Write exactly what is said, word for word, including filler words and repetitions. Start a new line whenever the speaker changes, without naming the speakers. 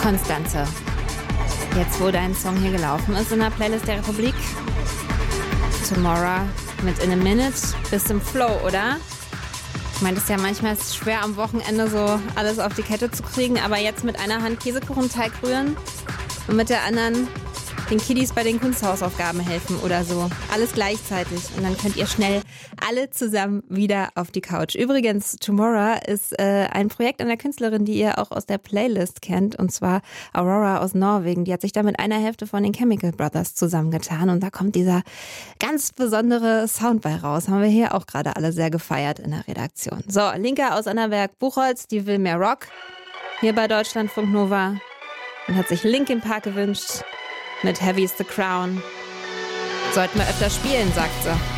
Konstanze, jetzt wo dein Song hier gelaufen ist in der Playlist der Republik, Tomorrow mit In a Minute, bist im Flow, oder? Ich meine, das ist ja manchmal schwer am Wochenende so alles auf die Kette zu kriegen, aber jetzt mit einer Hand Käsekuchenteig rühren und mit der anderen den Kiddies bei den Kunsthausaufgaben helfen oder so. Alles gleichzeitig. Und dann könnt ihr schnell alle zusammen wieder auf die Couch. Übrigens, Tomorrow ist äh, ein Projekt einer Künstlerin, die ihr auch aus der Playlist kennt. Und zwar Aurora aus Norwegen. Die hat sich da mit einer Hälfte von den Chemical Brothers zusammengetan. Und da kommt dieser ganz besondere Sound bei raus. Haben wir hier auch gerade alle sehr gefeiert in der Redaktion. So, Linka aus Annaberg Buchholz, die will mehr Rock. Hier bei Deutschlandfunk Nova. Und hat sich Linkin Park gewünscht. Mit Heavy's the Crown. Sollten wir öfter spielen, sagt sie.